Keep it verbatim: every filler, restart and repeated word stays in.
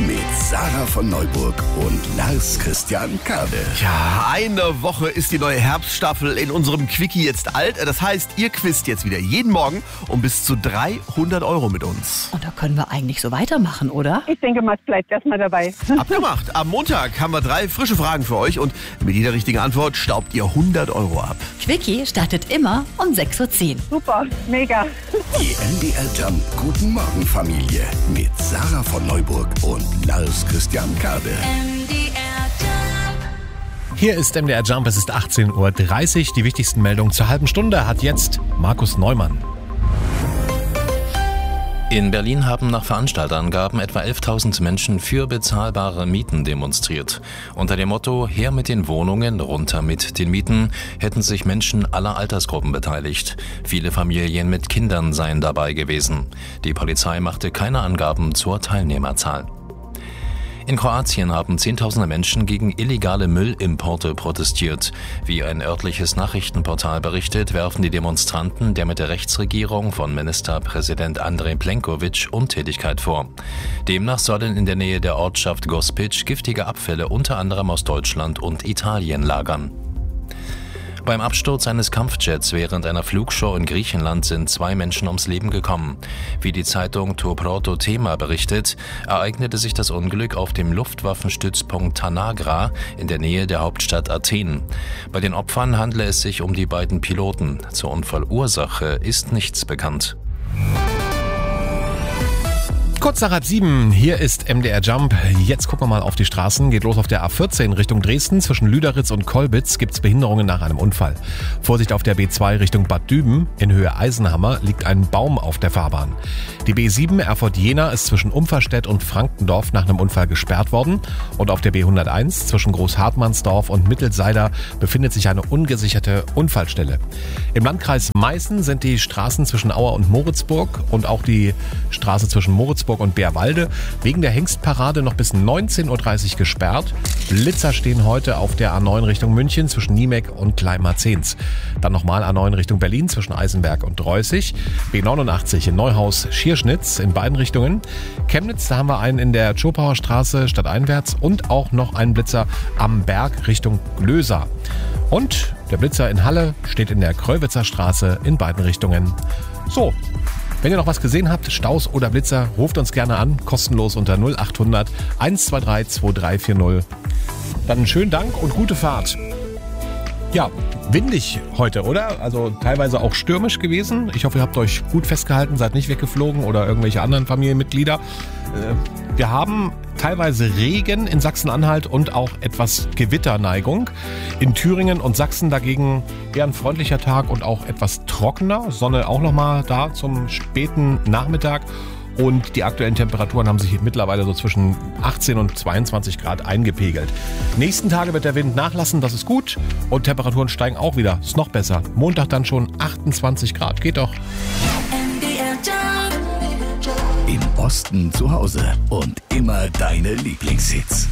mit Sarah von Neuburg und Lars Christian Kade. Ja, eine Woche ist die neue Herbststaffel in unserem Quickie jetzt alt. Das heißt, ihr quizt jetzt wieder jeden Morgen um bis zu dreihundert Euro mit uns. Und da können wir eigentlich so weitermachen, oder? Ich denke mal, es bleibt erstmal dabei. Abgemacht. Am Montag haben wir drei frische Fragen für euch und mit jeder richtigen Antwort staubt ihr hundert Euro ab. Quickie startet immer um sechs Uhr zehn. Super, mega. Die M D R Jump Guten Morgen Familie mit Sarah von Neuburg und Lars Christian Kade. Hier ist M D R Jump, es ist achtzehn Uhr dreißig. Die wichtigsten Meldungen zur halben Stunde hat jetzt Markus Neumann. In Berlin haben nach Veranstalterangaben etwa elftausend Menschen für bezahlbare Mieten demonstriert. Unter dem Motto „Her mit den Wohnungen, runter mit den Mieten" hätten sich Menschen aller Altersgruppen beteiligt. Viele Familien mit Kindern seien dabei gewesen. Die Polizei machte keine Angaben zur Teilnehmerzahl. In Kroatien haben Zehntausende Menschen gegen illegale Müllimporte protestiert. Wie ein örtliches Nachrichtenportal berichtet, werfen die Demonstranten der mit der Rechtsregierung von Ministerpräsident Andrej Plenković Untätigkeit vor. Demnach sollen in der Nähe der Ortschaft Gospić giftige Abfälle unter anderem aus Deutschland und Italien lagern. Beim Absturz eines Kampfjets während einer Flugshow in Griechenland sind zwei Menschen ums Leben gekommen. Wie die Zeitung To Proto Tema berichtet, ereignete sich das Unglück auf dem Luftwaffenstützpunkt Tanagra in der Nähe der Hauptstadt Athen. Bei den Opfern handle es sich um die beiden Piloten. Zur Unfallursache ist nichts bekannt. Kurz nach halb sieben, hier ist M D R Jump. Jetzt gucken wir mal auf die Straßen. Geht los auf der A vierzehn Richtung Dresden. Zwischen Lüderitz und Kolbitz gibt es Behinderungen nach einem Unfall. Vorsicht auf der B zwei Richtung Bad Düben. In Höhe Eisenhammer liegt ein Baum auf der Fahrbahn. Die B sieben Erfurt-Jena ist zwischen Umferstedt und Frankendorf nach einem Unfall gesperrt worden. Und auf der B hunderteins zwischen Großhartmannsdorf und Mittelseider befindet sich eine ungesicherte Unfallstelle. Im Landkreis Meißen sind die Straßen zwischen Auer und Moritzburg und auch die Straße zwischen Moritzburg und Bärwalde wegen der Hengstparade noch bis neunzehn Uhr dreißig gesperrt. Blitzer stehen heute auf der A neun Richtung München zwischen Niemek und Kleinmarzens. Dann nochmal A neun Richtung Berlin zwischen Eisenberg und Dreußig. B neunundachtzig in Neuhaus-Schierschnitz in beiden Richtungen. Chemnitz, da haben wir einen in der Schopauer Straße stadteinwärts und auch noch einen Blitzer am Berg Richtung Glöser. Und der Blitzer in Halle steht in der Kröwitzer Straße in beiden Richtungen. So. Wenn ihr noch was gesehen habt, Staus oder Blitzer, ruft uns gerne an, kostenlos unter null acht hundert eins zwei drei zwei drei vier null. Dann einen schönen Dank und gute Fahrt. Ja, windig heute, oder? Also teilweise auch stürmisch gewesen. Ich hoffe, ihr habt euch gut festgehalten, seid nicht weggeflogen oder irgendwelche anderen Familienmitglieder. Wir haben teilweise Regen in Sachsen-Anhalt und auch etwas Gewitterneigung. In Thüringen und Sachsen dagegen eher ein freundlicher Tag und auch etwas trockener. Sonne auch nochmal da zum späten Nachmittag. Und die aktuellen Temperaturen haben sich mittlerweile so zwischen achtzehn und zweiundzwanzig Grad eingepegelt. Nächsten Tage wird der Wind nachlassen, das ist gut. Und Temperaturen steigen auch wieder, ist noch besser. Montag dann schon achtundzwanzig Grad, geht doch. Im Osten zu Hause und immer deine Lieblingshits.